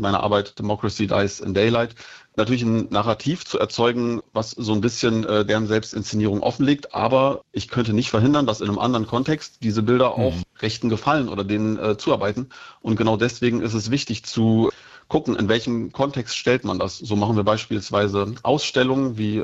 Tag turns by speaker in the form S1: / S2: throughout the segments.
S1: meiner Arbeit Democracy Dies in Daylight, natürlich ein Narrativ zu erzeugen, was so ein bisschen deren Selbstinszenierung offenlegt. Aber ich könnte nicht verhindern, dass in einem anderen Kontext diese Bilder auch Rechten gefallen oder denen zuarbeiten. Und genau deswegen ist es wichtig zu gucken, in welchem Kontext stellt man das. So machen wir beispielsweise Ausstellungen wie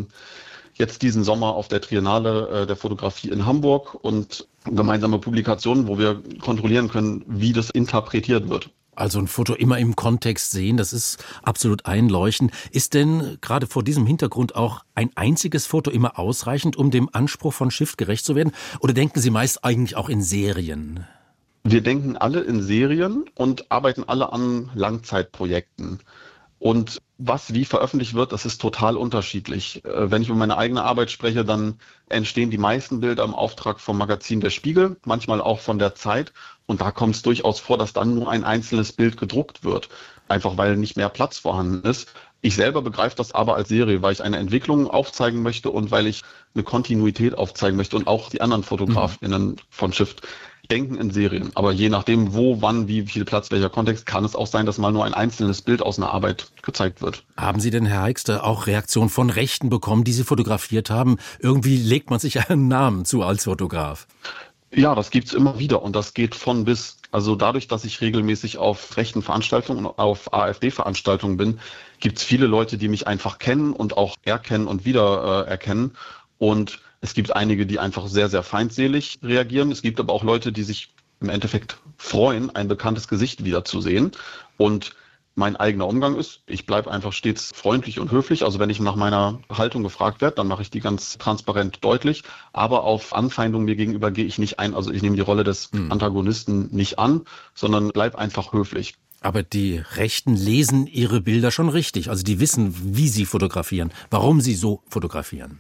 S1: jetzt diesen Sommer auf der Triennale der Fotografie in Hamburg und gemeinsame Publikationen, wo wir kontrollieren können, wie das interpretiert wird.
S2: Also ein Foto immer im Kontext sehen, das ist absolut einleuchtend. Ist denn gerade vor diesem Hintergrund auch ein einziges Foto immer ausreichend, um dem Anspruch von Shift gerecht zu werden? Oder denken Sie meist eigentlich auch in Serien?
S1: Wir denken alle in Serien und arbeiten alle an Langzeitprojekten. Und was wie veröffentlicht wird, das ist total unterschiedlich. Wenn ich über meine eigene Arbeit spreche, dann entstehen die meisten Bilder im Auftrag vom Magazin Der Spiegel, manchmal auch von der Zeit. Und da kommt es durchaus vor, dass dann nur ein einzelnes Bild gedruckt wird, einfach weil nicht mehr Platz vorhanden ist. Ich selber begreife das aber als Serie, weil ich eine Entwicklung aufzeigen möchte und weil ich eine Kontinuität aufzeigen möchte und auch die anderen FotografInnen von Shift denken in Serien. Aber je nachdem, wo, wann, wie viel Platz, welcher Kontext, kann es auch sein, dass mal nur ein einzelnes Bild aus einer Arbeit gezeigt wird.
S2: Haben Sie denn, HerrEixter, auch Reaktionen von Rechten bekommen, die Sie fotografiert haben? Irgendwie legt man sich einen Namen zu als Fotograf.
S1: Ja, das gibt's immer wieder und das geht von bis. Also dadurch, dass ich regelmäßig auf rechten Veranstaltungen und auf AfD-Veranstaltungen bin, gibt's viele Leute, die mich einfach kennen und auch erkennen und wieder erkennen. Und es gibt einige, die einfach sehr, sehr feindselig reagieren. Es gibt aber auch Leute, die sich im Endeffekt freuen, ein bekanntes Gesicht wiederzusehen. Und mein eigener Umgang ist, ich bleibe einfach stets freundlich und höflich. Also wenn ich nach meiner Haltung gefragt werde, dann mache ich die ganz transparent deutlich. Aber auf Anfeindungen mir gegenüber gehe ich nicht ein. Also ich nehme die Rolle des Antagonisten nicht an, sondern bleibe einfach höflich.
S2: Aber die Rechten lesen ihre Bilder schon richtig. Also die wissen, wie sie fotografieren, warum sie so fotografieren.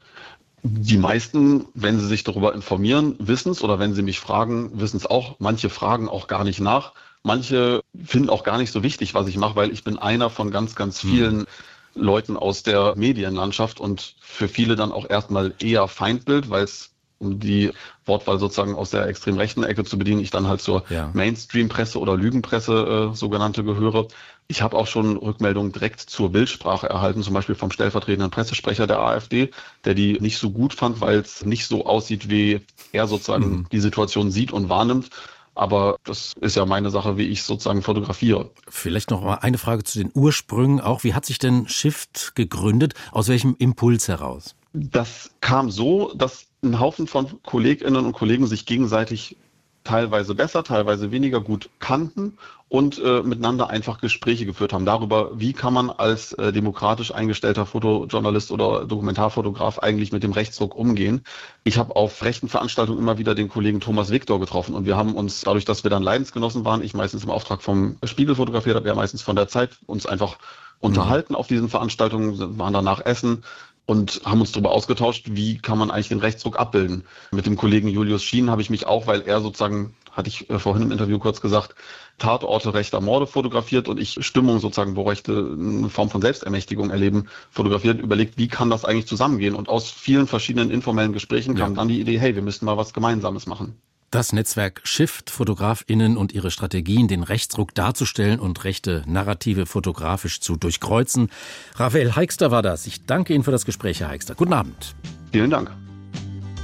S1: Die meisten, wenn sie sich darüber informieren, wissen es, oder wenn sie mich fragen, wissen es auch. Manche fragen auch gar nicht nach. Manche finden auch gar nicht so wichtig, was ich mache, weil ich bin einer von ganz, ganz vielen Leuten aus der Medienlandschaft und für viele dann auch erstmal eher Feindbild, weil es, um die Wortwahl sozusagen aus der extrem rechten Ecke zu bedienen, ich dann halt zur Mainstream-Presse oder Lügenpresse sogenannte gehöre. Ich habe auch schon Rückmeldungen direkt zur Bildsprache erhalten, zum Beispiel vom stellvertretenden Pressesprecher der AfD, der die nicht so gut fand, weil es nicht so aussieht, wie er sozusagen die Situation sieht und wahrnimmt. Aber das ist ja meine Sache, wie ich sozusagen fotografiere.
S2: Vielleicht noch mal eine Frage zu den Ursprüngen auch. Wie hat sich denn Shift gegründet? Aus welchem Impuls heraus?
S1: Das kam so, dass ein Haufen von KollegInnen und Kollegen sich gegenseitig teilweise besser, teilweise weniger gut kannten und miteinander einfach Gespräche geführt haben darüber, wie kann man als demokratisch eingestellter Fotojournalist oder Dokumentarfotograf eigentlich mit dem Rechtsruck umgehen. Ich habe auf rechten Veranstaltungen immer wieder den Kollegen Thomas Victor getroffen und wir haben uns, dadurch, dass wir dann Leidensgenossen waren, ich meistens im Auftrag vom Spiegel fotografiert habe, er meistens von der Zeit, uns einfach unterhalten auf diesen Veranstaltungen, waren danach essen und haben uns darüber ausgetauscht, wie kann man eigentlich den Rechtsruck abbilden. Mit dem Kollegen Julius Schien habe ich mich auch, weil er sozusagen, hatte ich vorhin im Interview kurz gesagt, Tatorte rechter Morde fotografiert und ich Stimmung sozusagen, wo Rechte eine Form von Selbstermächtigung erleben, fotografiert, überlegt, wie kann das eigentlich zusammengehen? Und aus vielen verschiedenen informellen Gesprächen kam dann die Idee, hey, wir müssen mal was Gemeinsames machen.
S2: Das Netzwerk Shift, FotografInnen und ihre Strategien, den Rechtsruck darzustellen und rechte Narrative fotografisch zu durchkreuzen. RaphaelEixter war das. Ich danke Ihnen für das Gespräch, HerrEixter. Guten Abend.
S1: Vielen Dank.